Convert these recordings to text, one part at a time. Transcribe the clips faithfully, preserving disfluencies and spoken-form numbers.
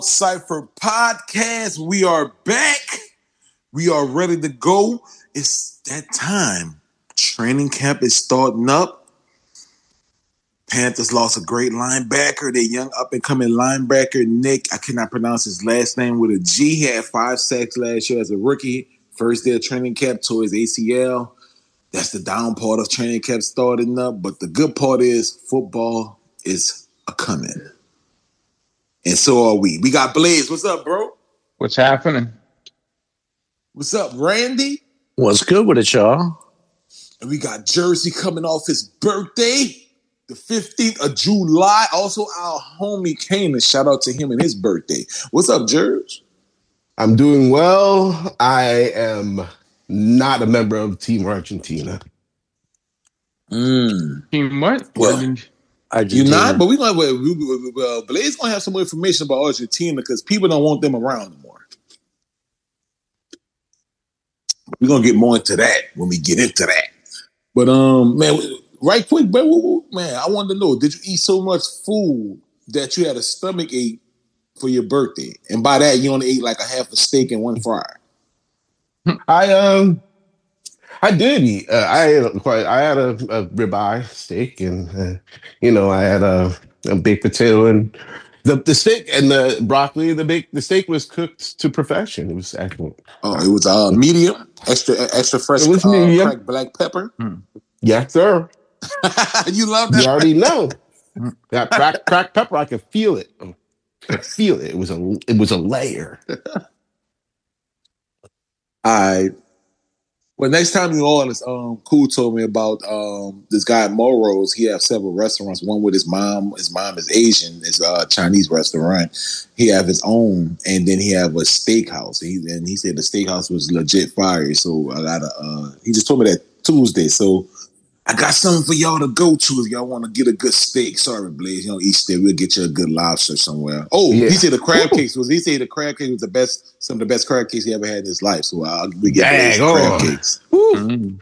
Cypher Podcast. We are back. We are ready to go. It's that time. Training camp is starting up. Panthers lost a great linebacker. Their young up-and-coming linebacker, Nick, I cannot pronounce his last name with a G. He had five sacks last year as a rookie. First day of training camp, tore his A C L. That's the down part of training camp starting up. But the good part is football is a-coming. And so are we. We got Blaze. What's up, bro? What's happening? What's up, Randy? What's good with it, y'all? And we got Jersey coming off his birthday, the fifteenth of July. Also, our homie Kanan. Shout out to him and his birthday. What's up, Jersey? I'm doing well. I am not a member of Team Argentina. Mm. Team what? Well, you're not, but we're going to, well, Blaze going to have some more information about Argentina because people don't want them around anymore. We're going to get more into that when we get into that. But, um, man, right quick, man, man, I wanted to know, did you eat so much food that you had a stomach ache for your birthday? And by that, you only ate like a half a steak and one fry. I, um... I did eat. Uh, I ate quite. I had a, a ribeye steak, and uh, you know, I had a, a baked potato, and the the steak and the broccoli. The baked the steak was cooked to perfection. It was excellent. Oh, it was uh, medium, extra extra fresh. It was medium. Uh, cracked black pepper. Hmm. Yes, sir. You love that. You already know that cracked cracked pepper. I could feel it. I could feel it. It was a it was a layer. I. Well, next time you all is um Cool told me about um this guy Moro's. He has several restaurants. One with his mom. His mom is Asian. It's a Chinese restaurant. He have his own, and then he have a steakhouse. He and he said the steakhouse was legit fire. So I gotta. Uh, he just told me that Tuesday. So I got something for y'all to go to if y'all want to get a good steak. Sorry, Blaze, you know, each day we'll get you a good lobster somewhere. Oh, yeah. He said the crab cakes was. He said the crab cake was the best. Some of the best crab cakes he ever had in his life. So I'll we get Blaze crab cakes. Mm-hmm.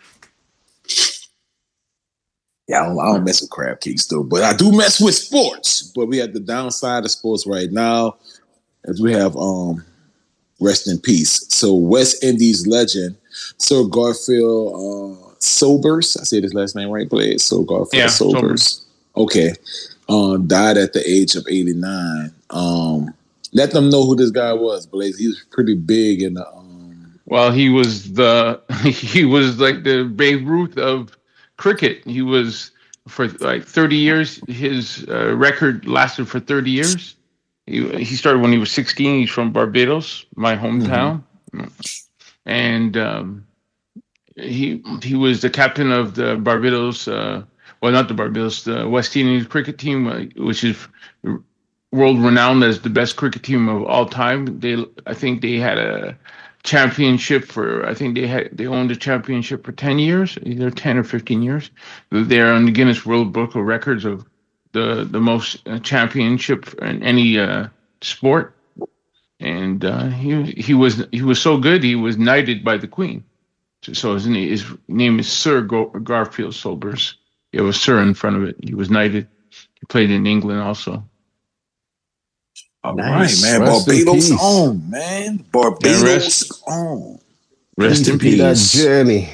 Yeah, I don't, I don't mess with crab cakes though, but I do mess with sports. But we have the downside of sports right now, as we have um, rest in peace. So West Indies legend Sir Garfield. Uh, Sobers, I said his last name right, Blaze. So Garfield yeah, Sobers. Okay. Um, died at the age of eighty-nine. Um, let them know who this guy was, Blaze. He was pretty big in the um Well, he was the he was like the Babe Ruth of cricket. He was for like thirty years. His uh, record lasted for thirty years. He he started when he was sixteen. He's from Barbados, my hometown. Mm-hmm. And um He he was the captain of the Barbados, uh, well, not the Barbados, the West Indies cricket team, uh, which is world renowned as the best cricket team of all time. They, I think, they had a championship for. I think they had they owned a championship for ten years, either ten or fifteen years. They're on the Guinness World Book of Records of the the most uh, championship in any uh, sport. And uh, he he was he was so good, he was knighted by the Queen. So his name, his name is Sir Garfield Sobers. You have a Sir in front of it. He was knighted. He played in England also. All nice. Right, man. Rest Barbados on, man. Barbados yeah, rest, on. Rest in peace. That journey.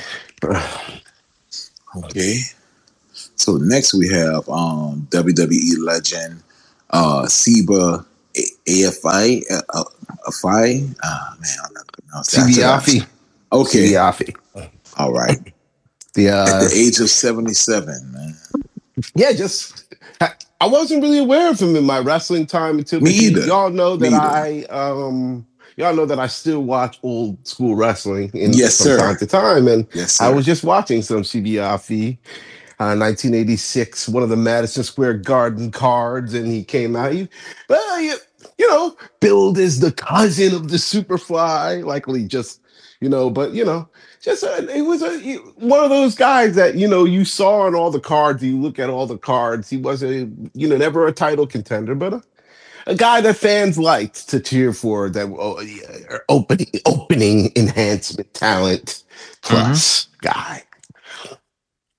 Okay. So next we have um, W W E legend uh, Seba Afi. Uh, Afi. Oh, man, I'm not pronouncing that. Afi. Okay. Afi. All right. The uh, at the age of seventy-seven, man. Yeah, just I wasn't really aware of him in my wrestling time until Me either. Y'all know that Me I um y'all know that I still watch old school wrestling in yes, from sir. time to time. And yes, sir. I was just watching some C B Afi. Uh, nineteen eighty-six, one of the Madison Square Garden cards, and he came out. He, well, you, you know, billed as the cousin of the Superfly, likely just, you know, but you know, just a, it was a he, one of those guys that you know you saw on all the cards. You look at all the cards. He was a you know never a title contender, but a, a guy that fans liked to cheer for. That oh, yeah, opening opening enhancement talent plus mm-hmm. guy.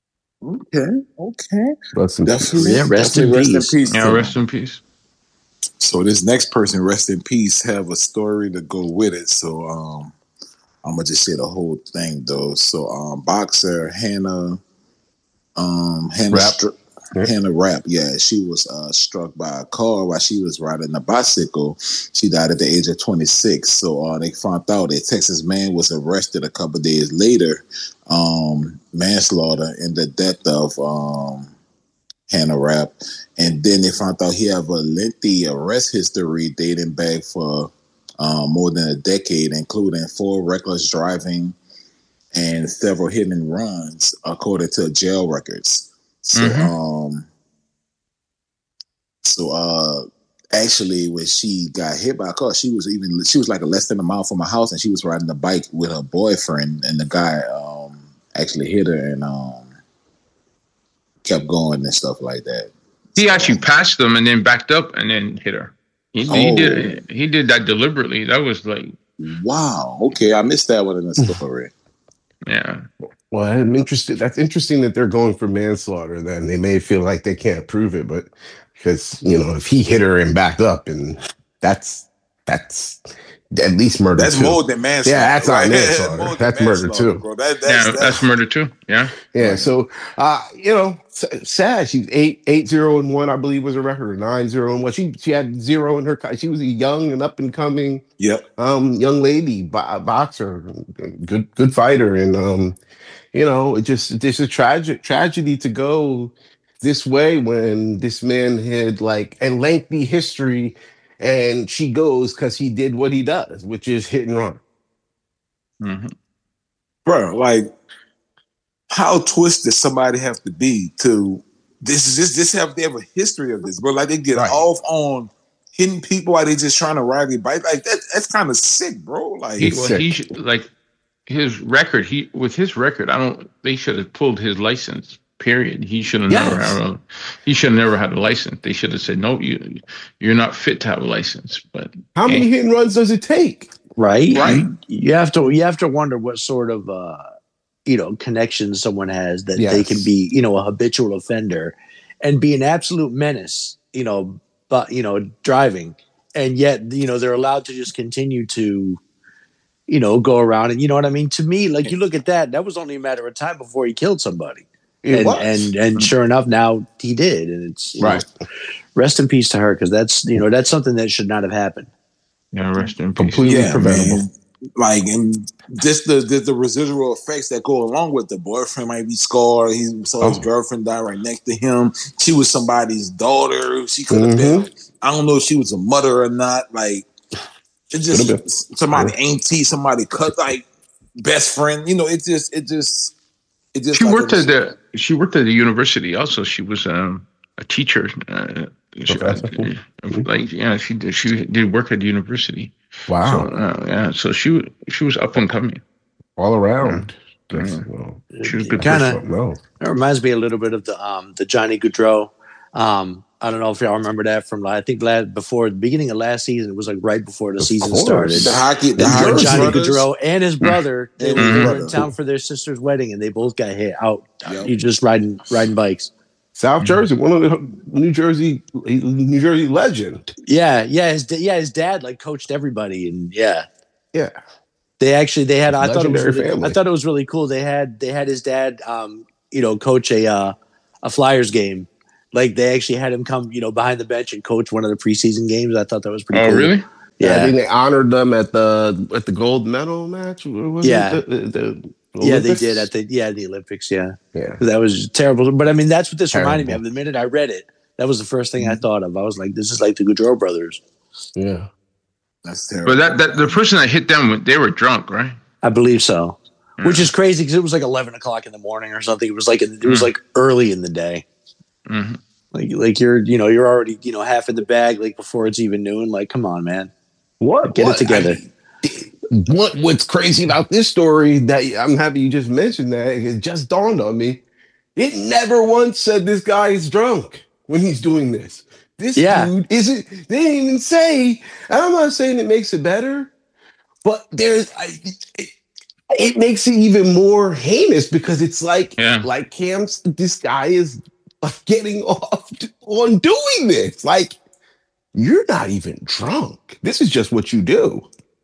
Okay, okay. Rest in Definitely, yeah, rest, in, rest in peace. Yeah, rest in peace. So this next person, rest in peace, have a story to go with it. So um, I'm gonna just say the whole thing though. So um, boxer Hannah, um, Hannah, Rap. Str- Yeah. Hannah Rapp, yeah, she was uh, struck by a car while she was riding a bicycle. She died at the age of twenty-six. So uh, they found out a Texas man was arrested a couple of days later, um, manslaughter in the death of um, Hannah Rapp. And then they found out he had a lengthy arrest history dating back for um, more than a decade, including four reckless driving and several hit and runs, according to jail records. So, Mhm. um, so uh, actually, when she got hit by a car, she was even she was like less than a mile from her house, and she was riding a bike with her boyfriend, and the guy um actually hit her and um kept going and stuff like that. He So, actually passed them and then backed up and then hit her. He, he Oh. did. He did that deliberately. That was like, wow, okay, I missed that one in the story. yeah. Well, I'm interested. That's interesting that they're going for manslaughter. Then they may feel like they can't prove it, but because you know, if he hit her and backed up, and that's that's at least murder. That's too. more than manslaughter. Yeah, that's not right? manslaughter. More than That's murder, manslaughter, too. bro. That, that's, Yeah, that's, that's murder too. Yeah. Yeah, Right. so uh, you know, s- sad. She's eight, eight zero and one, I believe, was a record, or nine zero and one. She she had zero in her. co- She was a young and up and coming Yep. um young lady, bo- boxer, good good fighter, and um, you know, it just it's a tragic tragedy to go this way when this man had like a lengthy history, and she goes because he did what he does, which is hit and run. Mhm. Bro, like, how twisted somebody have to be to this? This this have they have a history of this, bro? Like they get Right. off on hitting people while they just trying to ride their bike. Like that, that's kind of sick, bro. Like, He, He's well, sick. he should, like his record. He with his record, I don't. They should have pulled his license. Period. He should have never Yes. had a. He should have never had a license. They should have said no. You you're not fit to have a license. But How many hit and runs does it take? Right? Right. You, you have to you have to wonder what sort of uh, you know connections someone has that they Yes. can be you know a habitual offender and be an absolute menace. You know, but you know driving, and yet you know they're allowed to just continue to you know go around and you know what I mean. To me, like you look at that, that was only a matter of time before he killed somebody. It and, was. and and sure enough, now he did, and it's you Right. know, rest in peace to her because that's you know that's something that should not have happened. yeah, rest in peace. Completely yeah, preventable. man. Like, and just the, the the residual effects that go along with the boyfriend might be scarred. He saw his Oh. girlfriend die right next to him. She was somebody's daughter. She could have Mm-hmm. been. I don't know if she was a mother or not. Like, it just Could have been. somebody auntie, somebody cut like best friend. You know, it just it just it just. She like worked it at was- the. She worked at the university. Also, she was um, a teacher. Uh, she- Professor. like yeah, she did. She did work at the university. Wow. So uh, yeah, so she she was up and coming. All around. Yeah. Yes, well, She was a good Kinda- person. no. It reminds me a little bit of the um the Johnny Gaudreau. Um, I don't know if y'all remember that from I think last before the beginning of last season. It was like right before the Of season course. started. the hockey. The And hockey Johnny brothers. Gaudreau and his brother, they, And were, his they were brother. in town for their sister's wedding, and they both got hit out. Yep. You just riding riding bikes. South Jersey, one of the New Jersey New Jersey legend. Yeah, yeah, his da- yeah his dad like coached everybody, and yeah, Yeah. they actually they had. I thought it was Legendary really, family. I thought it was really cool. They had they had his dad, um, you know, coach a uh, a Flyers game. Like they actually had him come, you know, behind the bench and coach one of the preseason games. I thought that was pretty Oh, cool. really? I Yeah, think they honored them at the at the gold medal match. Or was Yeah. it the, the, the yeah, they Olympics? did at the yeah the Olympics. Yeah, Yeah. that was terrible. But I mean, that's what this reminded me of. Terrible. The minute I read it, that was the first thing I thought of. I was like, this is like the Gaudreau brothers. Yeah. That's terrible. But that, that the person that hit them, they were drunk, right? I believe so. Yeah. Which is crazy because it was like eleven o'clock in the morning or something. It was like it was Mm. like early in the day. hmm Like like you're you know you're already you know half in the bag like before it's even noon. Like come on, man, What? get what? it together. I- what What's crazy about this story that I'm happy you just mentioned that it just dawned on me. It never once said this guy is drunk when he's doing this. This Yeah. dude isn't. They didn't even say. And I'm not saying it makes it better, but there's. I, it, it makes it even more heinous because it's like, Yeah. like Cam's. This guy is getting off on doing this. Like, you're not even drunk. This is just what you do.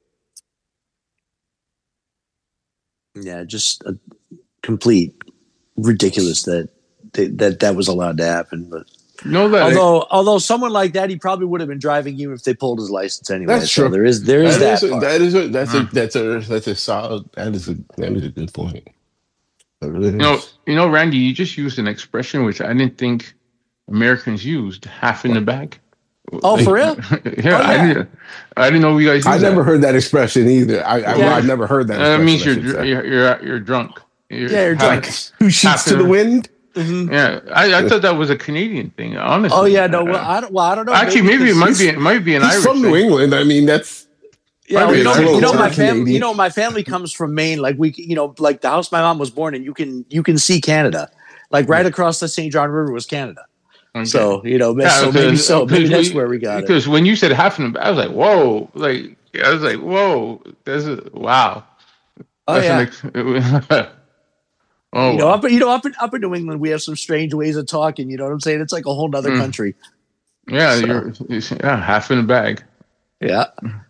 Yeah, just a complete ridiculous that that that, that was allowed to happen. But No, that although it, although someone like that, he probably would have been driving even if they pulled his license anyway. That's so true. there is there is that. that. Is a, part. that is a, that's Mm. a that's a that's a solid. That is a that is a good point. Really you know, you know, Randy, you just used an expression which I didn't think Americans used. Half in the bag. Oh, for real? yeah, Oh, yeah. I didn't. I didn't know you guys. Used I never that. heard that expression either. I, I Yeah. I've never heard that. That means you're, expression, I should you're you're you're drunk. You're, Yeah, you're drunk. say. Two sheets to the wind. Mhm. Yeah, I, I thought that was a Canadian thing. Honestly. Oh yeah, no. Well, Uh, I don't. Well, I don't know. actually, maybe it because- might be. It might be an He's Irish from New thing. England. I mean, that's Yeah, well, you know, Maybe you know it's my close. family. Canadian. You know, my family comes from Maine. Like we, you know, like the house my mom was born in. You can you can see Canada, like right across the Saint John River was Canada. Okay. So you know, Yeah, so because- maybe so maybe because that's we- where we got it. Because when you said half of them, I was like, whoa! Like I was like, whoa! This is wow. Oh That's yeah. an ex- oh, You know, wow. up you know up in up in New England, we have some strange ways of talking. You know what I'm saying? It's like a whole nother Mm. country. yeah, so- you're yeah, half in a bag. Yeah.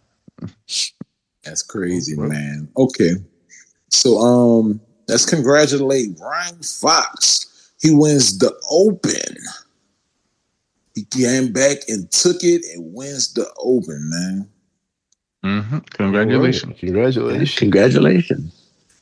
That's crazy, man. Okay. So um let's congratulate Ryan Fox. He wins the Open. He came back and took it and wins the Open, man. hmm Congratulations. Congratulations. Congratulations.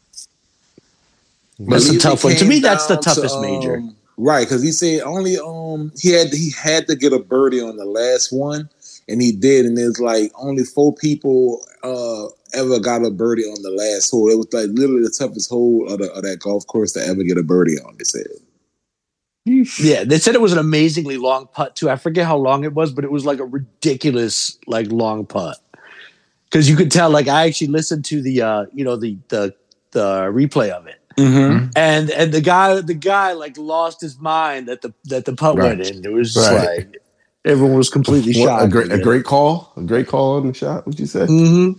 That's a Believe tough it one. To came me, that's the down to, toughest major. um, Right, because he said only um he had he had to get a birdie on the last one, and he did, and it's like only four people uh ever got a birdie on the last hole. It was like literally the toughest hole of, the, of that golf course to ever get a birdie on. They said. Yeah, they said it was an amazingly long putt too. I forget how long it was, but it was like a ridiculous, like long putt. Because you could tell, like I actually listened to the, uh, you know, the the the replay of it, Mm-hmm. and and the guy, the guy, like lost his mind that the that the putt Right. went in. It was just Right. like everyone was completely What, shocked. a great a great call. A great call on the shot. Would you say? Mm-hmm.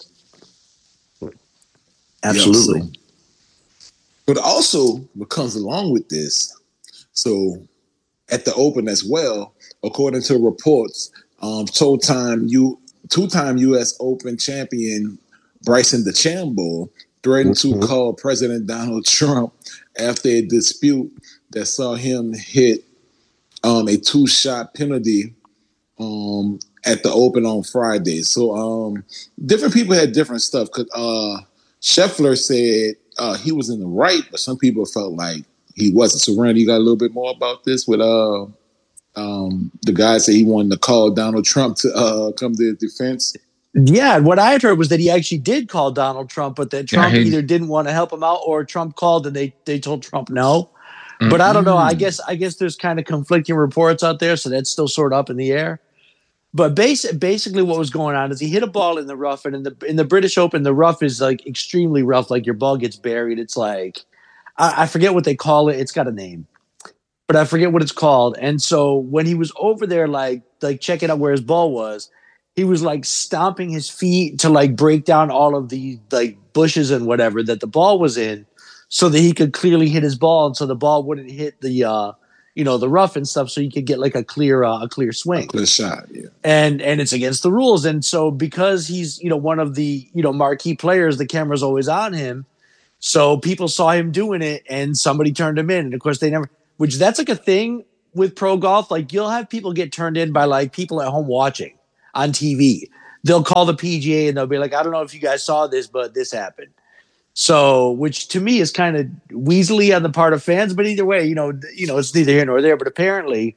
Absolutely. Yeah, so- but also what comes along with this, so at the Open as well, according to reports, um, two-time you two-time U S Open champion Bryson DeChambeau threatened Mhm. to call President Donald Trump after a dispute that saw him hit um, a two-shot penalty um, at the Open on Friday. So um, different people had different stuff. 'Cause, uh, Scheffler said uh, he was in the right, but some people felt like he wasn't. So Randy, you got a little bit more about this with uh, um, the guy said he wanted to call Donald Trump to uh, come to his defense. Yeah, what I had heard was that he actually did call Donald Trump, but that Trump he- either didn't want to help him out or Trump called and they they told Trump no. But I don't know. I guess I guess there's kind of conflicting reports out there, so that's still sort of up in the air. But basi- basically, what was going on is he hit a ball in the rough, and in the in the British Open, the rough is like extremely rough. Like your ball gets buried. It's like I, I forget what they call it. It's got a name, but I forget what it's called. And so when he was over there, like like checking out where his ball was, he was like stomping his feet to like break down all of the like bushes and whatever that the ball was in, so that he could clearly hit his ball, and so the ball wouldn't hit the uh, you know the rough and stuff, so you could get like a clear uh, a clear swing. Clear shot, yeah. And and it's against the rules, and so because he's you know one of the you know marquee players, the camera's always on him. So people saw him doing it, and somebody turned him in, and of course they never. Which that's like a thing with pro golf. Like you'll have people get turned in by like people at home watching on T V. They'll call the P G A and they'll be like, I don't know if you guys saw this, but this happened. So, which to me is kind of weaselly on the part of fans, but either way, you know, you know, it's neither here nor there. But apparently,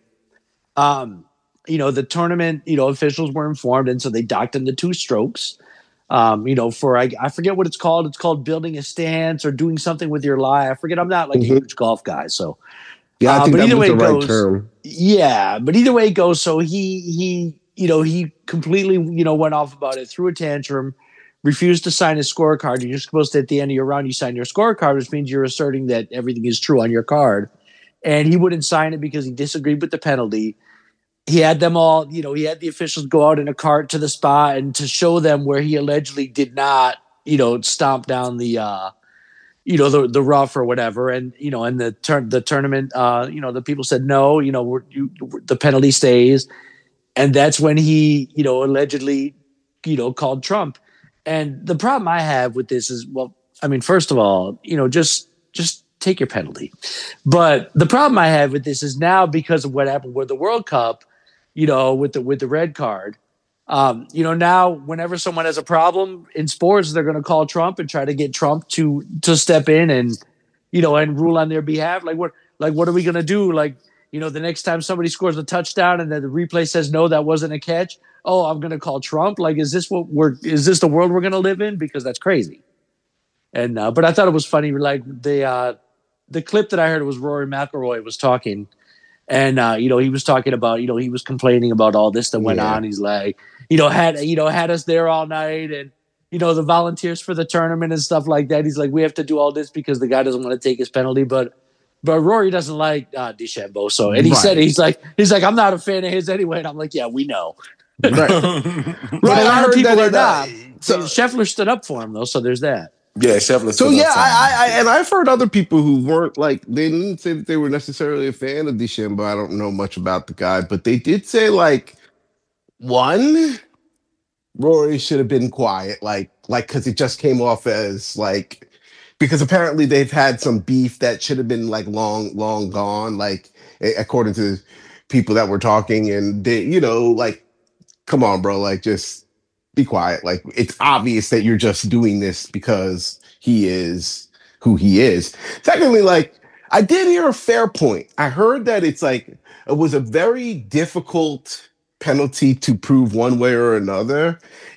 um, you know, the tournament, you know, officials were informed, and so they docked him to two strokes. Um, you know, for I, I forget what it's called. It's called building a stance or doing something with your lie. I forget. I'm not like Mhm. a huge golf guy, so Yeah, I Uh, think but that either was way the it right goes- term. yeah, but either way it goes, so he he you know he completely you know went off about it, threw a tantrum, refused to sign his scorecard. You're supposed to at the end of your round you sign your scorecard, which means you're asserting that everything is true on your card. And he wouldn't sign it because he disagreed with the penalty. He had them all, you know, he had the officials go out in a cart to the spot and to show them where he allegedly did not, you know, stomp down the uh you know the the rough or whatever, and you know, and the turn the tournament, uh, you know, the people said no, you know, we're, you, the penalty stays, and that's when he, you know, allegedly, you know, called Trump. And the problem I have with this is, well, I mean, first of all, you know, just just take your penalty. But the problem I have with this is now because of what happened with the World Cup, you know, with the with the red card. Um, you know, now whenever someone has a problem in sports, they're going to call Trump and try to get Trump to to step in and, you know, and rule on their behalf. Like what, like what are we going to do? Like, you know, the next time somebody scores a touchdown and then the replay says no, that wasn't a catch. Oh, I'm going to call Trump. Like, is this what we're? Is this the world we're going to live in? Because that's crazy. And uh, but I thought it was funny. Like the uh, the clip that I heard was Rory McIlroy was talking. And, uh, you know, he was talking about, you know, he was complaining about all this that went yeah. on. He's like, you know, had, you know, had us there all night and, you know, the volunteers for the tournament and stuff like that. He's like, we have to do all this because the guy doesn't want to take his penalty. But, but Rory doesn't like uh, DeChambeau. So, and he right. said, he's like, he's like, I'm not a fan of his anyway. And I'm like, yeah, we know. Right. right. A lot of people are not. So Scheffler stood up for him though. So there's that. Yeah, Scheffler. So yeah, I, I and I've heard other people who weren't like they didn't say that they were necessarily a fan of DeChambeau. I don't know much about the guy, but they did say like one, Rory should have been quiet, like like because it just came off as like because apparently they've had some beef that should have been like long long gone, like according to people that were talking, and they you know like come on, bro, like just. Be quiet. Like it's obvious that you're just doing this because he is who he is. Secondly, like I did hear a fair point. I heard that it's like it was a very difficult penalty to prove one way or another,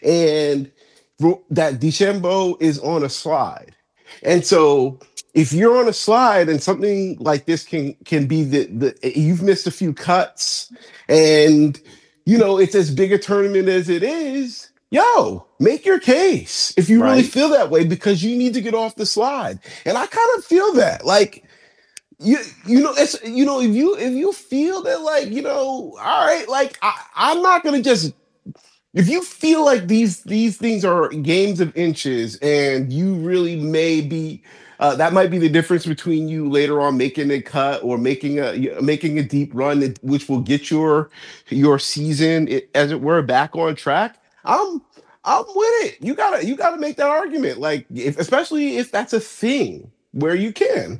and that DeChambeau is on a slide. And so if you're on a slide and something like this can can be the, the you've missed a few cuts and you know it's as big a tournament as it is. Yo, make your case if you right. really feel that way because you need to get off the slide. And I kind of feel that. Like you you know, it's you know, if you if you feel that like, you know, all right, like I, I'm not gonna just if you feel like these these things are games of inches and you really may be uh, that might be the difference between you later on making a cut or making a making a deep run, which will get your your season, as it were, back on track. I'm I'm with it. You gotta you gotta make that argument, like if, especially if that's a thing where you can.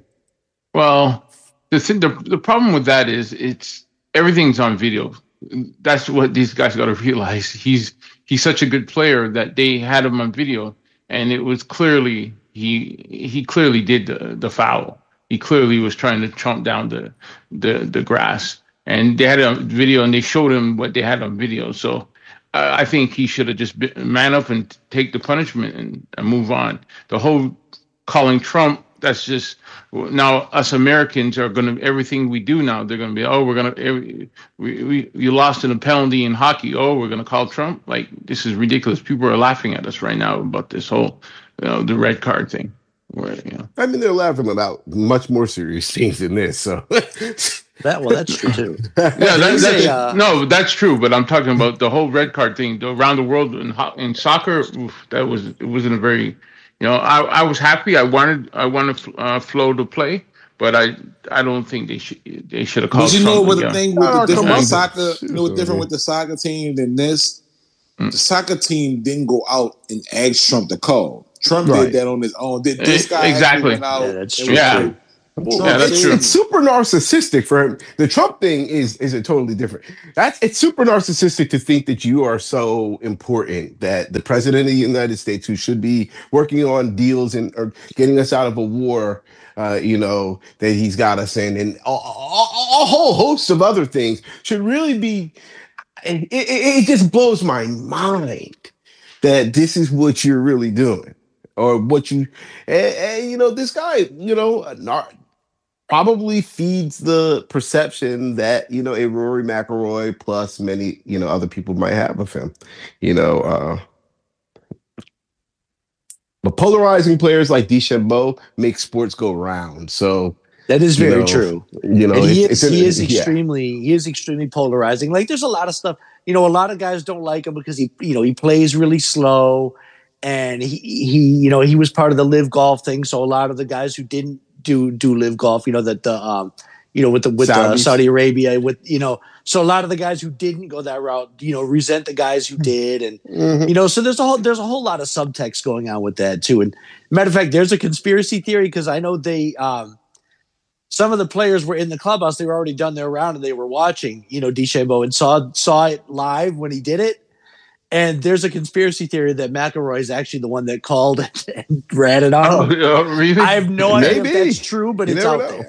Well, the thing, the the problem with that is it's everything's on video. That's what these guys got to realize. He's he's such a good player that they had him on video, and it was clearly he he clearly did the, the foul. He clearly was trying to chomp down the the the grass, and they had it on video, and they showed him what they had on video. So. I think he should have just been, man up and take the punishment and, and move on. The whole calling Trump, that's just now us Americans are going to everything we do now. They're going to be, oh, we're going to we, we you lost in a penalty in hockey. Oh, we're going to call Trump. Like this is ridiculous. People are laughing at us right now about this whole, you know, the red card thing. Where, you know. I mean, they're laughing about much more serious things than this. So. That well, that's true too. yeah, that, that's a, uh, no, that's true. But I'm talking about the whole red card thing around the world in in soccer. Oof, that was it wasn't a very, you know, I, I was happy. I wanted I wanted uh, Flo to play, but I I don't think they should they should have called. But you Trump know what again. the thing with oh, the different with soccer, you know what different with the soccer team than this? Mm. The soccer team didn't go out and ask Trump to call. Trump right. did that on his own. Did this guy exactly? Went out yeah, that's true. Yeah. Yeah, that's true. It's super narcissistic for him. The Trump thing is is a totally different. That's it's super narcissistic to think that you are so important that the president of the United States, who should be working on deals and or getting us out of a war, uh, you know, that he's got us in, and a, a, a whole host of other things, should really be. It, it, it just blows my mind that this is what you're really doing, or what you, and, and you know, this guy, you know, nar- probably feeds the perception that, you know, a Rory McIlroy plus many, you know, other people might have of him, you know. Uh, but polarizing players like DeChambeau make sports go round. So that is very you know, true. You know, and he it's, is, it's he an, is extremely yeah. he is extremely polarizing. Like there's a lot of stuff, you know, a lot of guys don't like him because he, you know, he plays really slow, and he he, you know, he was part of the live golf thing. So a lot of the guys who didn't do do live golf, you know, that the um you know, with the with uh, Saudis. Saudi Arabia, with you know, so a lot of the guys who didn't go that route, you know, resent the guys who did, and Mhm. you know, so there's a whole there's a whole lot of subtext going on with that too. And matter of fact, there's a conspiracy theory because I know they. Um, Some of the players were in the clubhouse. They were already done their round and they were watching, you know, DeChambeau and saw saw it live when he did it. And there's a conspiracy theory that McElroy is actually the one that called and ratted on Oh, him. oh, really? I have no idea Maybe. if that's true, but You it's never out know. there.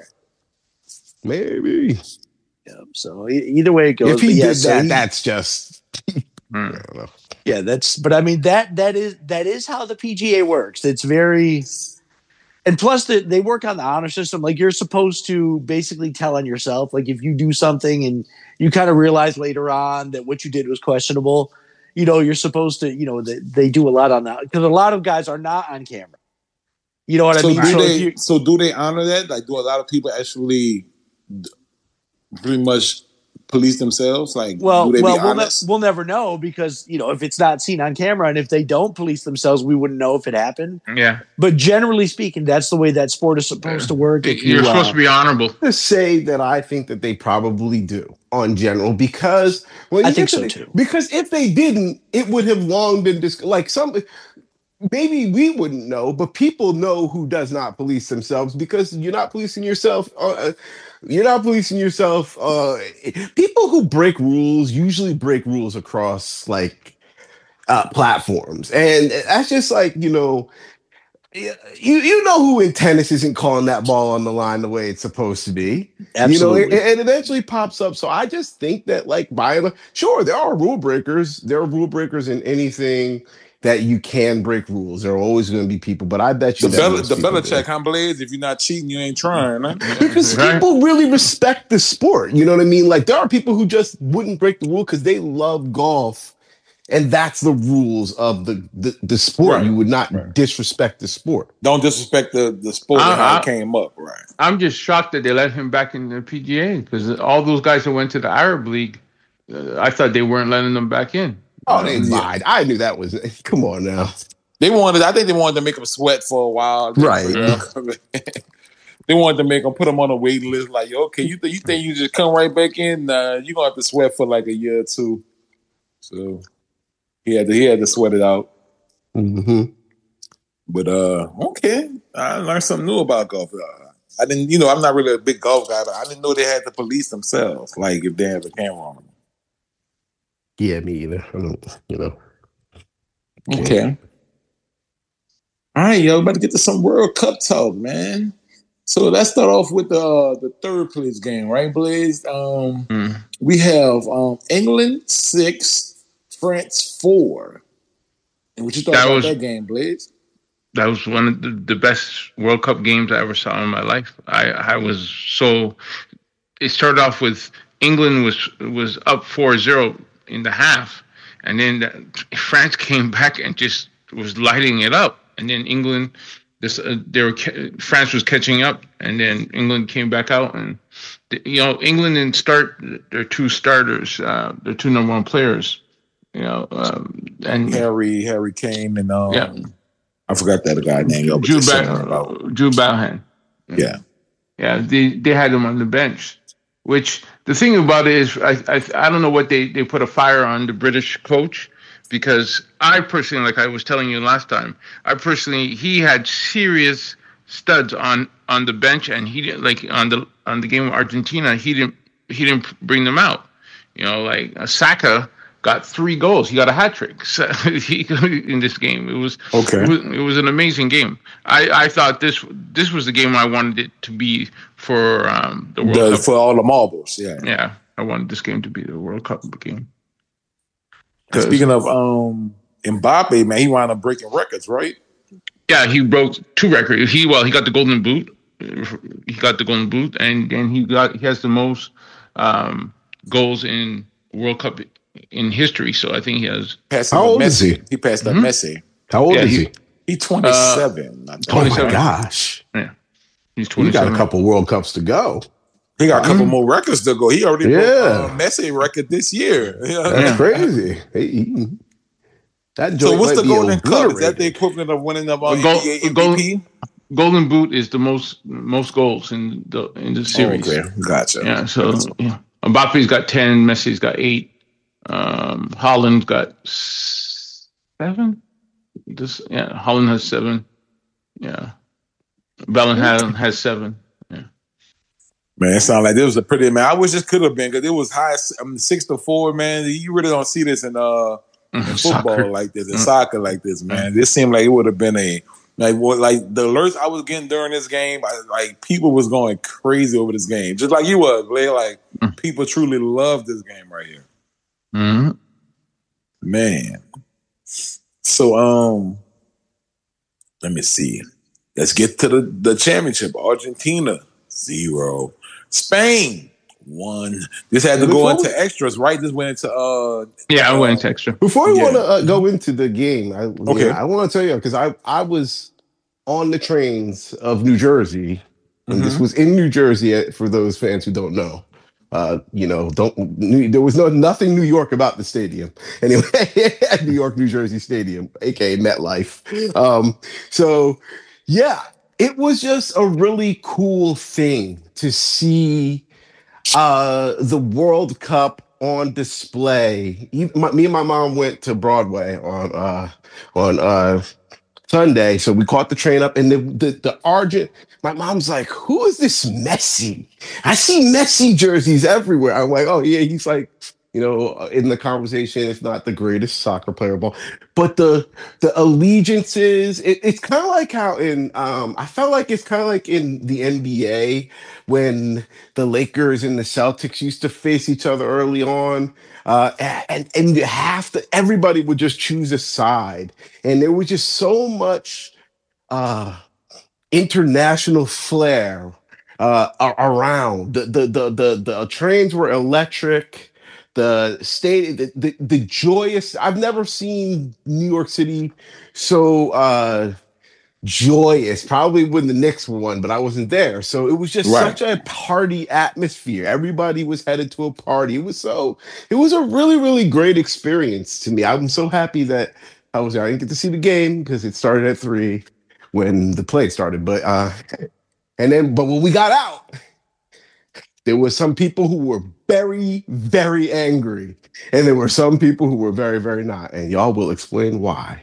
Maybe. Yeah, so e- either way it goes. If he but yeah, did so that, he- that's just. Hmm. I don't know. yeah, that's. But I mean that that is that is how the P G A works. It's very. And plus, the, they work on the honor system. Like, you're supposed to basically tell on yourself. Like, if you do something and you kind of realize later on that what you did was questionable, you know, you're supposed to, you know, they, they do a lot on that. Because a lot of guys are not on camera. You know what So I mean? do So, they? if you, So do they honor that? Like, do a lot of people actually d- pretty much police themselves? Like, well, do they well, be we'll, ne- honest? we'll never know because, you know, if it's not seen on camera and if they don't police themselves, we wouldn't know if it happened. Yeah. But generally speaking, that's the way that sport is supposed to work. If You're you, supposed uh, to be honorable. To say that I think that they probably do on general because when I you think get to so, the- too. Because if they didn't, it would have long been dis- like some. Maybe we wouldn't know, but people know who does not police themselves because you're not policing yourself. Uh, you're not policing yourself. Uh, people who break rules usually break rules across like uh, platforms, and that's just like you know. You you know who in tennis isn't calling that ball on the line the way it's supposed to be. Absolutely. You know, and it eventually pops up. So I just think that, like, by and large, sure, there are rule breakers. There are rule breakers in anything that you can break rules. There are always going to be people, but I bet you The that Bel- most the people Belichick, do. huh, Blades? If you're not cheating, you ain't trying. Huh? Because Right. people really respect the sport. You know what I mean? Like, there are people who just wouldn't break the rule because they love golf. And that's the rules of the, the, the sport. Right. You would not Right. disrespect the sport. Don't disrespect the, the sport I- and how I- it came up, right? I'm just shocked that they let him back in the P G A because all those guys that went to the Arab League, uh, I thought they weren't letting them back in. Oh, they Yeah. lied. I knew that was. Come on now. They wanted, I think they wanted to make him sweat for a while. Right. Yeah. They wanted to make him put him on a waiting list. Like, okay, you th- you think you just come right back in? Uh, you're gonna have to sweat for like a year or two. So he had to he had to sweat it out. Mm-hmm. But uh, okay, I learned something new about golf. Uh, I didn't, you know, I'm not really a big golf guy, but I didn't know they had to police themselves. Like if they have a camera on them. Yeah, me either. I don't, you know. Okay. All right, yo, about to get to some World Cup talk, man. So let's start off with the the third place game, right, Blaze? Um, Hmm. we have um, England six, France four. And what you thought That about was- that game, Blaze? That was one of the, the best World Cup games I ever saw in my life. I, I was so. It started off with England was was up four zero in the half, and then France came back and just was lighting it up. And then England, this uh, they were France was catching up, and then England came back out, and you know England didn't start their two starters, uh, their two number one players, you know, um, and Harry, Harry Kane, and um, Yeah. I forgot that guy name. Yo, but Drew, just ba- saying about- Drew Bowen. yeah. Yeah, they, they had him on the bench. Which the thing about it is, I I, I don't know what they, they put a fire on the British coach, because I personally, like I was telling you last time, I personally he had serious studs on, on the bench, and he didn't like on the on the game with Argentina. He didn't he didn't bring them out. You know, like uh, Saka got three goals. He got a hat trick so he, in this game. It was Okay. It was, it was an amazing game. I, I thought this this was the game I wanted it to be for um, the World The- Cup. for all the marbles, yeah. Yeah, I wanted this game to be the World Cup game. And speaking of um, Mbappe, man, he wound up breaking records, right? Yeah, he broke two records. He well, he got the Golden Boot. He got the Golden Boot, and and he got he has the most um, goals in World Cup in history. So I think he has. Passed How up old is Messi. he? He passed up Mhm. Messi. How old Yeah, is he- he? He twenty-seven. I think. Oh my twenty-seven. gosh. He's He got twenty-seven. a couple World Cups to go. He got a couple Mhm. more records to go. He already Yeah. broke um, Messi record this year. That's Yeah. crazy. He- he- that So joint what's might the be Golden Cup? Is that the obliterated. equivalent of winning the uh, The goal- N B A the goal- M V P? Golden Boot is the most most goals in the in the series. Oh, okay, gotcha. Yeah, so gotcha. yeah. Mbappe's got ten, Messi's got eight, um, Holland's got seven. This yeah, Holland has seven. Yeah, Bellingham has seven. Yeah, man, it sounded like it was a pretty man. I wish this could have been because it was high. I mean, six to four, man. You really don't see this in uh in football Soccer. like this, in Mm. soccer like this, man. This seemed like it would have been a like what like the alerts I was getting during this game. I, like people was going crazy over this game, just like you was. Blair. Like Mm. people truly love this game right here, Mm-hmm. man. So um, let me see. Let's get to the the championship. Argentina zero, Spain one. This had to Before go we- into extras, right? This went into uh Yeah, I uh, went into extra. Before we Yeah. want to uh, go into the game, I, Okay. yeah, I want to tell you because I I was on the trains of New Jersey, and this Mhm. was in New Jersey. uh, For those fans who don't know, uh, you know, don't New, there was no nothing New York about the stadium. Anyway, New York, New Jersey Stadium, aka MetLife. Um, so yeah, it was just a really cool thing to see uh the World Cup on display. Even my, me and my mom went to Broadway on uh on uh Sunday, so we caught the train up, and the the, the Argent. My mom's like, "Who is this Messi? I see Messi jerseys everywhere." I'm like, "Oh yeah, he's like, you know, in the conversation, if not the greatest soccer player of all." But the the allegiances, it, it's kind of like how in um, I felt like it's kind of like in the N B A when the Lakers and the Celtics used to face each other early on. Uh, and and you have to, everybody would just choose a side, and there was just so much uh, international flair uh, a- around. The, the the the the trains were electric. The state, the, the the joyous. I've never seen New York City so uh, joyous. Probably when the Knicks won, but I wasn't there, so it was just Right. such a party atmosphere. Everybody was headed to a party. It was so. It was a really really great experience to me. I'm so happy that I was there. I didn't get to see the game because it started at three when the play started, but uh, and then but when we got out, there were some people who were very very angry, and there were some people who were very very not, and y'all will explain why.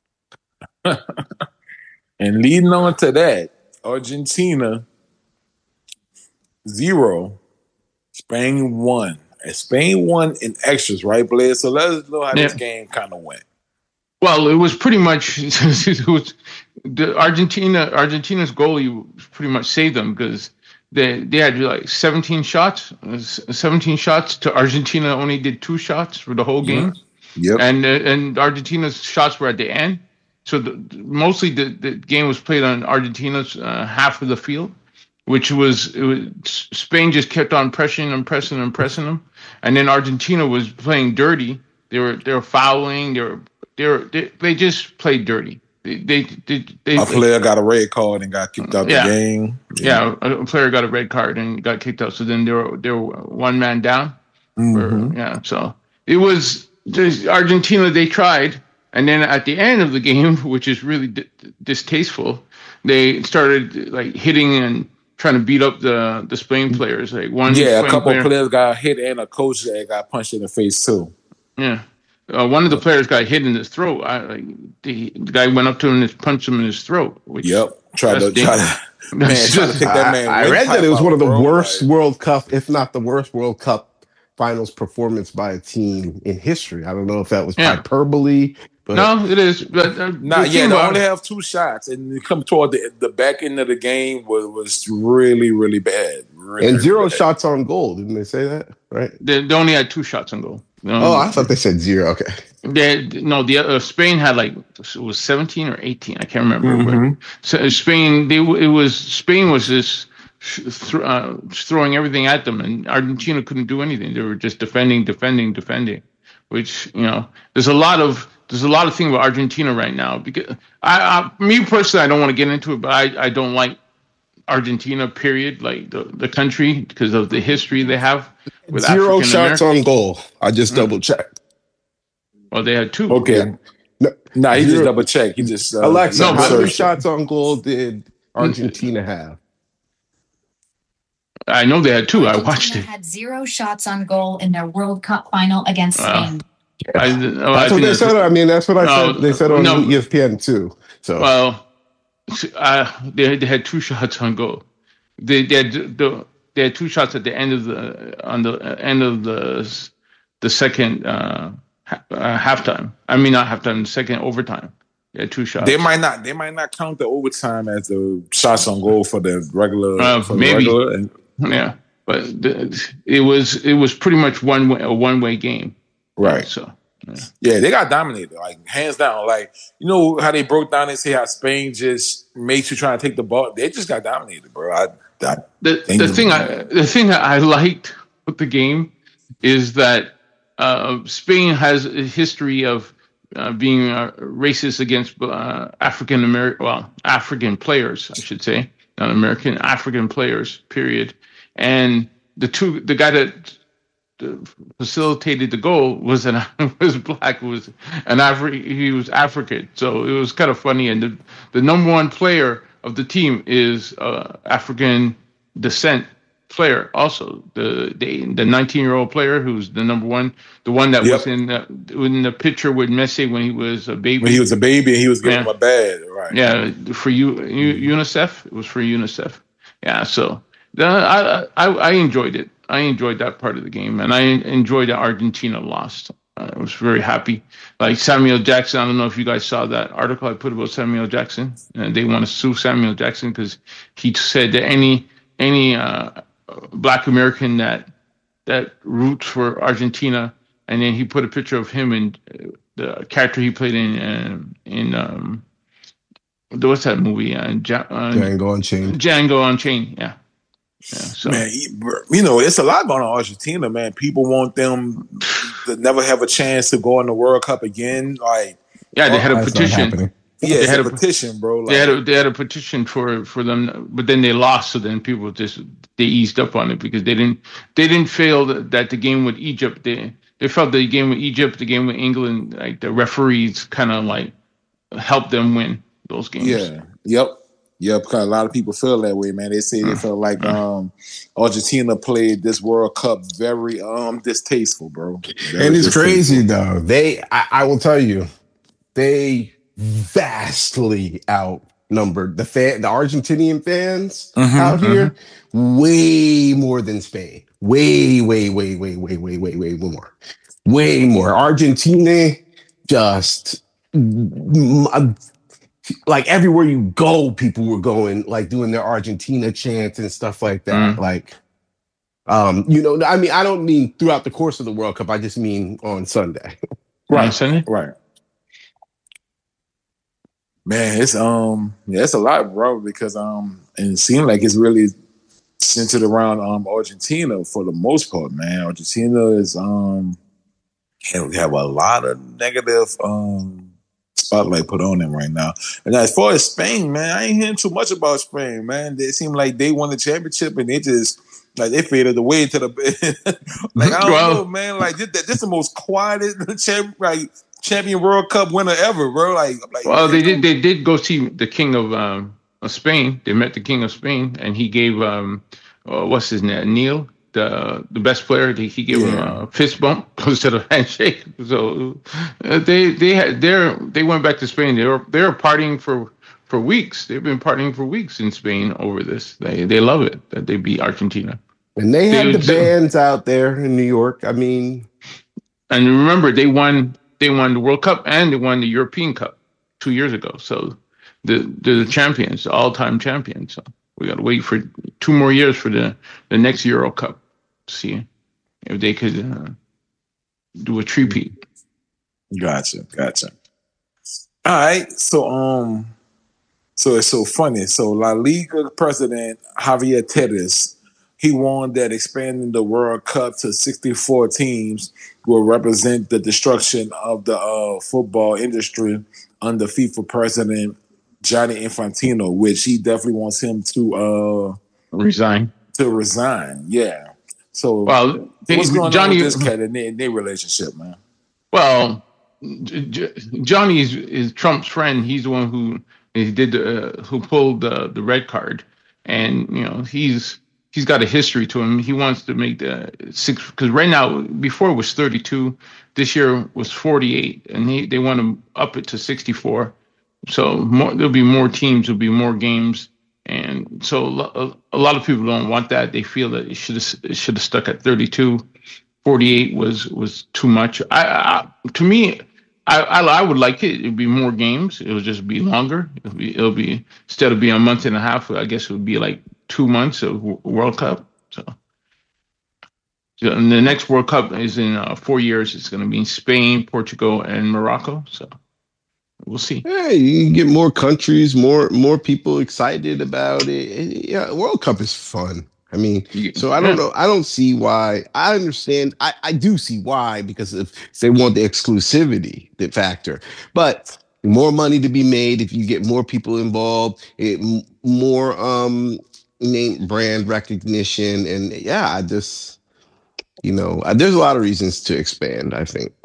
And leading on to that, Argentina zero, Spain one. And Spain won in extras, right, Blair? So let us know how this Yeah. game kind of went. Well, it was pretty much it was the Argentina Argentina's goalie pretty much saved them because they they had like seventeen shots, uh, seventeen shots to Argentina only did two shots for the whole game, Yep. and uh, and Argentina's shots were at the end. So the, mostly the, the game was played on Argentina's uh, half of the field, which was, it was Spain just kept on pressing and pressing and pressing them, and then Argentina was playing dirty. They were they were fouling. They were they were they, they just played dirty. They they they, they A player got a red card and got kicked out Yeah. the game. yeah, a player got a red card and got kicked out. So then they were they were one man down. Mhm. Or, yeah, so it was just Argentina. They tried, and then at the end of the game, which is really d- distasteful, they started like hitting and trying to beat up the the Spain players. Like one, Yeah, a Spain couple player, of players got hit and a coach that got punched in the face too. yeah, uh, one of the players got hit in his throat. I, like the, the guy went up to him and just punched him in his throat. Which, Yep. Tried to That's try dangerous. to man, try to take that man. I, I read that it was windpipe one of the out, bro. worst Like, World Cup, if not the worst World Cup finals performance by a team in history. I don't know if that was Yeah. hyperbole, but no, it is. But uh, Nah, the yeah, thing they about- only have two shots, and you come toward the the back end of the game was was really really bad. Really, and zero really bad. shots on goal. Didn't they say that? Right? they, they only had two shots on goal. Um, Oh, I thought they said zero. Okay. They, no, the uh, Spain had like it was seventeen or eighteen. I can't remember. Mhm. But so Spain, they it was Spain was just th- uh, throwing everything at them, and Argentina couldn't do anything. They were just defending, defending, defending. Which you know, there's a lot of there's a lot of thing about Argentina right now. Because I, I me personally, I don't want to get into it, but I, I don't like Argentina. Period. Like the, the country because of the history they have with Zero African shots Americans. on goal. I just double checked. Well, they had two. Okay. No, Nah, he Zero- just double checked. He just uh, Alexa, no, how but- many searched. shots on goal did Argentina have? I know they had two. Argentina I watched it. Had zero shots on goal in their World Cup final against Spain. Uh, I, oh, that's I what they said. I mean, that's what I no, said. They said on no, E S P N too. So, well, uh, they they had two shots on goal. They they had the they had two shots at the end of the on the end of the the second uh, uh, halftime. I mean, not halftime. The second overtime. They had two shots. They might not. They might not count the overtime as the shots on goal for the regular. Uh, for the maybe. regular and, yeah, but the, it was it was pretty much one way, a one way game. Right. So. Yeah. yeah, they got dominated, like hands down. Like, you know how they broke down and say how Spain just made you try to take the ball. They just got dominated, bro. I, I the the thing I the thing that I liked with the game is that uh, Spain has a history of uh, being uh, racist against uh, African American, well, African players, I should say, not American, African players. Period. And the two, the guy that facilitated the goal was an was black was an Afri- he was African, so it was kind of funny. And the, the number one player of the team is uh, African descent player, also the the the nineteen year old player who's the number one, the one that yep. was in the, in the picture with Messi when he was a baby. When he was a baby, and he was getting yeah. him a bed, right? Yeah, for you, UNICEF. It was for UNICEF. Yeah, so the, I I I enjoyed it. I enjoyed that part of the game, and I enjoyed that Argentina lost. Uh, I was very happy. Like Samuel Jackson, I don't know if you guys saw that article I put about Samuel Jackson. And they want to sue Samuel Jackson because he said that any any uh, Black American that that roots for Argentina, and then he put a picture of him and the character he played in uh, in um, what's that movie? Uh, ja- uh, Django Unchained. Django Unchained, yeah. Yeah, so. Man, you know, it's a lot going on in Argentina, man. People want them to never have a chance to go in the World Cup again. Like, yeah, they had a petition. Yeah, they had a petition, bro. Like, they had a, they had a petition for, for them, but then they lost. So then people just they eased up on it because they didn't they didn't feel that, that the game with Egypt they they felt the game with Egypt, the game with England, like the referees kind of like helped them win those games. Yeah. Yep. Yeah, because a lot of people feel that way, man. They say they felt like um, Argentina played this World Cup very um, distasteful, bro. Very and it's distasteful. crazy, though. They, I, I will tell you, they vastly outnumbered the fan, the Argentinian fans mm-hmm, out here, mm-hmm. way more than Spain. Way, way, way, way, way, way, way, way more. Way more. Argentina just... Uh, like everywhere you go, people were going, like doing their Argentina chants and stuff like that. Mm. Like, um, you know, I mean, I don't mean throughout the course of the World Cup. I just mean on Sunday. Right. On Sunday? Right. Man, it's um, yeah, it's a lot, bro, because um, and it seems like it's really centered around um Argentina for the most part, man. Argentina is um, we have a lot of negative um. spotlight put on them right now. And as far as Spain, man, I ain't hearing too much about Spain, man. They seem like they won the championship and they just like they faded away to the like I don't well, know, man. Like this, this is the most quietest champ, like champion World Cup winner ever, bro. Like, like well, they did they did go see the king of um of Spain. They met the king of Spain, and he gave um uh, what's his name, Neil. The the best player, he gave yeah. him a fist bump instead of handshake. So uh, they they had they they went back to Spain. They were they were partying for, for weeks. They've been partying for weeks in Spain over this. They they love it that they beat Argentina. And they had they, the bands out there in New York. I mean, and remember they won they won the World Cup and they won the European Cup two years ago. So the they're the champions, the all time champions. So we got to wait for two more years for the, the next Euro Cup. See if they could uh, do a three-peat. Gotcha, gotcha. All right, so um, so it's so funny. So La Liga president Javier Tebas, he warned that expanding the World Cup to sixty-four teams will represent the destruction of the uh, football industry under FIFA president Gianni Infantino, which he definitely wants him to uh, resign. To resign, yeah. So, well, what's going Johnny, on with this cat and their, their relationship, man? Well, J- J- Johnny is, is Trump's friend. He's the one who he did uh, who pulled the the red card, and you know he's he's got a history to him. He wants to make the six because right now before it was thirty-two, this year was forty-eight, and he, they want to up it to sixty-four. So more, there'll be more teams, there'll be more games, and so a, a lot of people don't want that. They feel that it should have it should have stuck at thirty-two. forty-eight was was too much. I, I to me. I, I I would like it. It'd be more games. It would just be longer. It'll be, it'll be instead of being a month and a half. I guess it would be like two months of World Cup. So, so and the next World Cup is in uh, four years. It's going to be in Spain, Portugal, and Morocco. So we'll see. Hey, you can get more countries, more more people excited about it. Yeah, World Cup is fun. I mean, so I don't know. I don't see why. I understand. I, I do see why, because if they want the exclusivity, the factor. But more money to be made if you get more people involved, it, more um name brand recognition, and yeah, I just you know, there's a lot of reasons to expand, I think.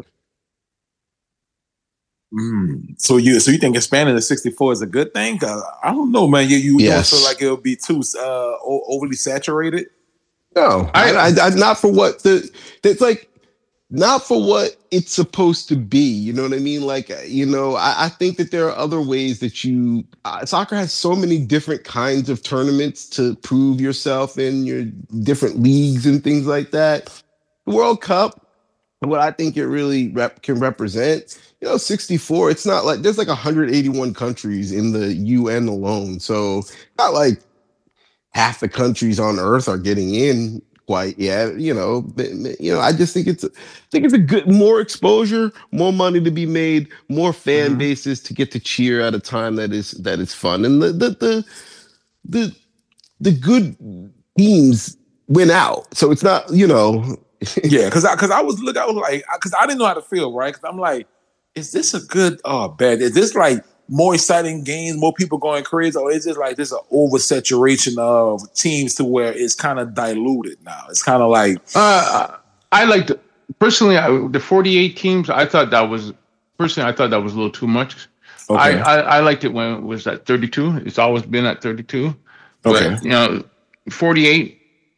Mm. So you so you think expanding to sixty-four is a good thing? Uh, I don't know, man. You you yes. don't feel like it'll be too uh, overly saturated? No, I, I, I not for what the it's like, not for what it's supposed to be. You know what I mean? Like, you know, I, I think that there are other ways that you uh, soccer has so many different kinds of tournaments to prove yourself in your different leagues and things like that. The World Cup, what I think it really rep, can represent, you know, sixty-four, it's not like there's like one hundred eighty-one countries in the U N alone. So not like half the countries on earth are getting in quite yet. You know, but, you know, I just think it's, I think it's a good, more exposure, more money to be made, more fan mm-hmm. bases to get to cheer at a time that is, that is fun. And the, the, the, the, the good teams win out. So it's not, you know. Yeah, because I because I was looking, I was like, because I didn't know how to feel, right? Because I'm like, is this a good or bad? Is this like more exciting games, more people going crazy, or is it like this an oversaturation of teams to where it's kind of diluted now? It's kind of like uh, I liked personally I, the forty-eight teams. I thought that was personally I thought that was a little too much. Okay. I, I I liked it when it was at thirty-two. It's always been at thirty-two. Okay, but, you know, forty-eight.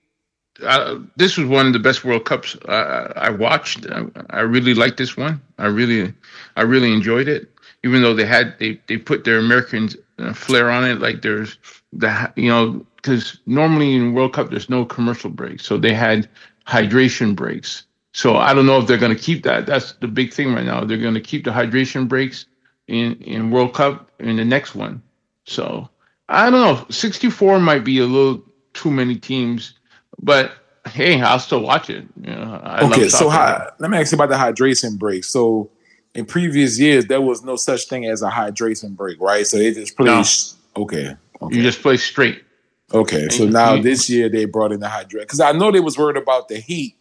Uh, this was one of the best World Cups uh, I watched. I, I really liked this one. I really, I really enjoyed it. Even though they had they they put their American uh, flair on it, like there's the you know because normally in World Cup there's no commercial breaks, so they had hydration breaks. So I don't know if they're going to keep that. That's the big thing right now. They're going to keep the hydration breaks in in World Cup in the next one. So I don't know. sixty-four might be a little too many teams. But hey, I'll still watch it. You know, I okay, love so how, let me ask you about the hydration break. So in previous years, there was no such thing as a hydration break, right? So they just play. No. Okay, okay, you just play straight. Okay, and so now you, this year they brought in the hydration because I know they was worried about the heat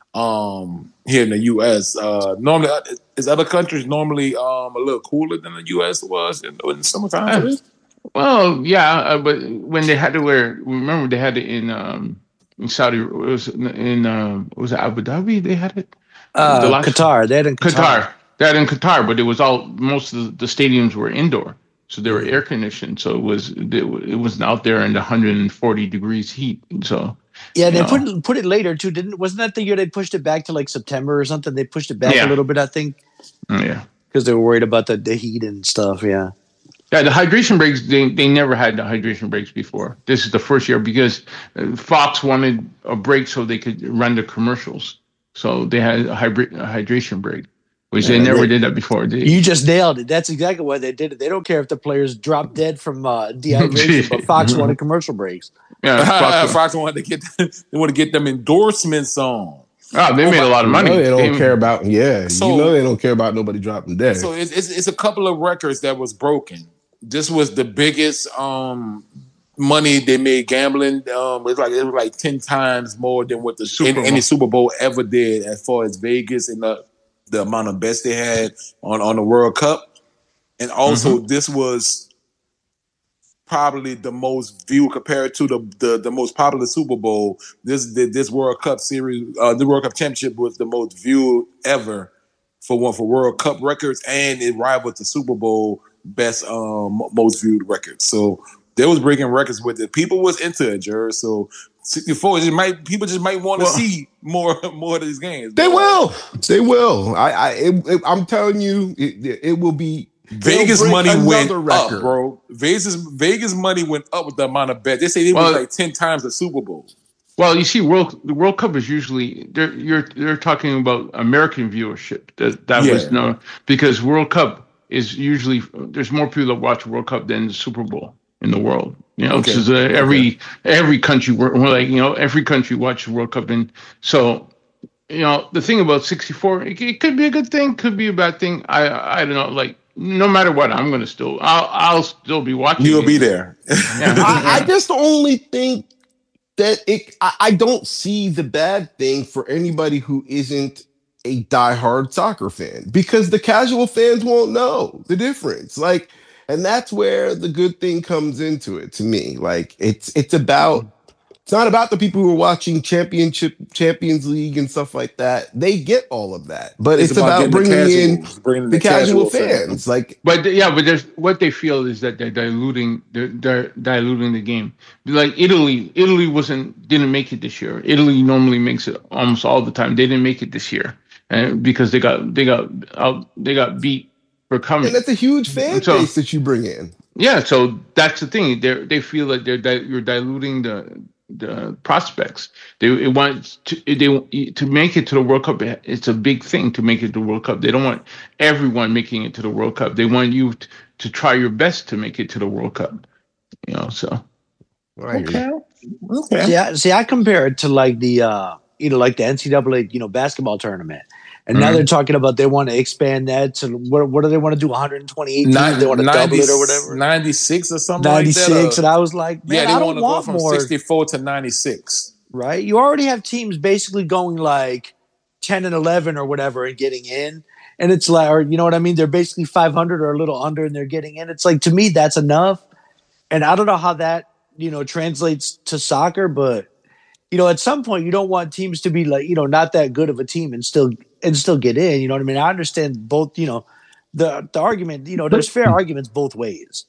um, here in the U S. Uh, normally, is other countries normally um, a little cooler than the U S was in, in the summertime? Uh, well, yeah, uh, but when they had to wear, remember they had it in. Um, In Saudi, it was in um, was it Abu Dhabi? They had it. Uh, the Qatar. They had in Qatar. Qatar. They had in Qatar, but it was all most of the, the stadiums were indoor, so they were air conditioned. So it was it, it was out there in the one hundred forty degrees heat. So yeah, they know. put it, put it later too. Didn't wasn't that the year they pushed it back to like September or something? They pushed it back yeah. a little bit, I think. Yeah, because they were worried about the, the heat and stuff. Yeah. Yeah, the hydration breaks, they, they never had the hydration breaks before. This is the first year because Fox wanted a break so they could run the commercials. So they had a, hybrid, a hydration break, which yeah, they never they, did that before. They, you just nailed it. That's exactly why they did it. They don't care if the players drop dead from uh, dehydration, but Fox wanted commercial breaks. Yeah, Fox, Fox wanted to get they want to get them endorsements on. Oh, they oh, made a lot of money. You know they don't they, care about yeah. So, you know they don't care about nobody dropping dead. So it's, it's it's a couple of records that was broken. This was the biggest um, money they made gambling. Um, it's like it was like ten times more than what the Super any, any Super Bowl ever did, as far as Vegas and the the amount of bets they had on, on the World Cup. And also, mm-hmm. this was probably the most viewed compared to the, the, the most popular Super Bowl. This the, this World Cup series, uh, the World Cup championship was the most viewed ever for one for World Cup records, and it rivaled the Super Bowl best, um, most viewed records. So they was breaking records with it. People was into it, Jared. So sixty-four, just might people just might want to Well- see more more of these games. They But, uh, will. They will. I. I. It, it, I'm telling you, it, it will be. Vegas they'll break money went another up, record. bro. Vegas Vegas money went up with the amount of bets. They say it Well- was like ten times the Super Bowl. Well, you see, World the World Cup is usually they're you're they're talking about American viewership. That that was Yeah. no because World Cup is usually there's more people that watch World Cup than the Super Bowl in the world. You know, Okay. this is uh, every every country we're, we're like you know every country watches World Cup, and so you know the thing about sixty-four, it, it could be a good thing, could be a bad thing. I I don't know. Like no matter what, I'm gonna still I'll I'll still be watching. You'll it. be there. Yeah. I, I just only think that it. I, I don't see the bad thing for anybody who isn't a diehard soccer fan because the casual fans won't know the difference. Like, and that's where the good thing comes into it to me. Like, it's it's about. It's not about the people who are watching Championship, Champions League, and stuff like that. They get all of that, but it's, about, getting the bringing in casuals, bringing the casual fan. fans. Like, But yeah, but there's what they feel is that they're diluting they're, they're diluting the game. Like Italy, Italy wasn't didn't make it this year. Italy normally makes it almost all the time. They didn't make it this year, and because they got they got out they got beat for coming. and that's a huge fan So- base that you bring in. Yeah, so that's the thing. They they feel like they're di- you're diluting the the prospects. They it want to they to make it to the World Cup. It's a big thing to make it to the World Cup. They don't want everyone making it to the World Cup. They want you t- to try your best to make it to the World Cup. You know, so Okay. Okay. See, I, see, I compare it to like the uh, you know, like the N C double A, you know, basketball tournament, and now Mhm. they're talking about they want to expand that to what? What do they want to do? one hundred twenty-eight teams? Nin- They want to double it or ninety- whatever. ninety-six or something ninety-six, like that. and uh, I was like, man, yeah, they I don't want to go want from more. sixty-four to ninety-six. Right? You already have teams basically going like ten and eleven or whatever and getting in. And it's like, or you know what I mean? They're basically five hundred or a little under and they're getting in. It's like, to me, that's enough. And I don't know how that, you know, translates to soccer, but you know, at some point you don't want teams to be like, you know, not that good of a team and still, and still get in. You know what I mean? I understand both, you know, the, the argument, you know, there's fair arguments both ways,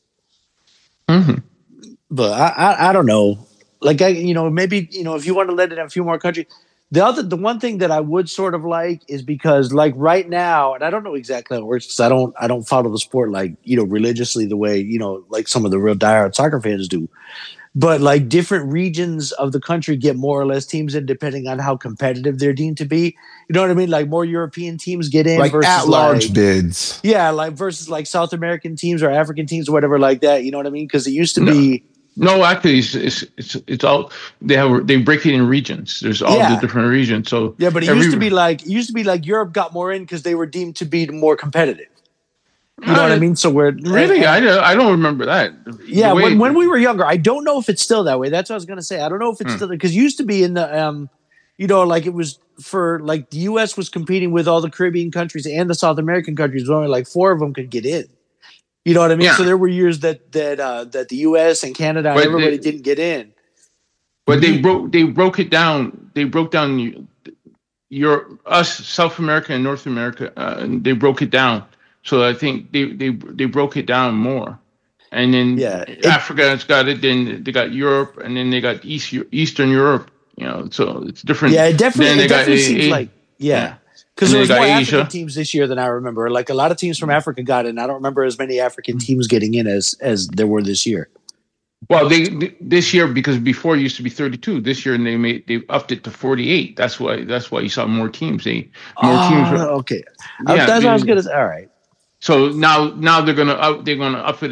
mhm. but I, I, I don't know. Like, I, you know, maybe, you know, if you want to let it in a few more countries. The other, the one thing that I would sort of like is because, like, right now, and I don't know exactly how it works because I don't, I don't follow the sport like, you know, religiously the way, you know, like some of the real diehard soccer fans do. But like different regions of the country get more or less teams in depending on how competitive they're deemed to be. You know what I mean? Like more European teams get in Like versus at large like, bids. yeah, like versus like South American teams or African teams or whatever like that. You know what I mean? Because it used to be. No, actually, it's, it's it's it's all they have. They break it in regions. There's all Yeah. the different regions. So Yeah, but it every- used to be like it used to be like Europe got more in because they were deemed to be more competitive. You know what I Uh, mean? So we're Really, I don't, I don't remember that. yeah. The way- When, when we were younger, I don't know if it's still that way. That's what I was gonna say. I don't know if it's Hmm. still because it used to be in the um, you know, like it was for like the U S was competing with all the Caribbean countries and the South American countries. Only like four of them could get in. You know what I mean? Yeah. So there were years that that uh, that the U S and Canada and But everybody they- didn't get in. But they broke they broke it down. They broke down your us South America and North America. Uh, and they broke it down. So I think they they they broke it down more. And then Yeah, it- Africa's got it. Then they got Europe, and then they got East Eastern Europe. You know, so it's different. Yeah, it definitely, Then it they got definitely A- seems A- like yeah. yeah. Because And there was they more got African Asia. teams this year than I remember. Like a lot of teams from Africa got in. I don't remember as many African teams getting in as as there were this year. Well, they, they this year because before it used to be thirty-two. This year, and they made they upped it to forty-eight. That's why that's why you saw more teams. They more teams. Oh, okay. I- Yeah, that's what I was they- gonna say. All right. So now now they're gonna up, they're gonna up it